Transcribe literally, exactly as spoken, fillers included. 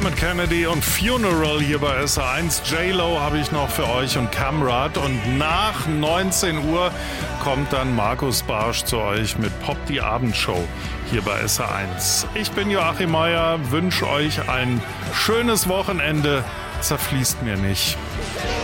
Dermot Kennedy und Funeral hier bei S R eins. J-Lo habe ich noch für euch und Camrad. Und nach neunzehn Uhr kommt dann Markus Barsch zu euch mit Pop die Abendshow hier bei S R eins. Ich bin Joachim Meier, wünsche euch ein schönes Wochenende. Zerfließt mir nicht.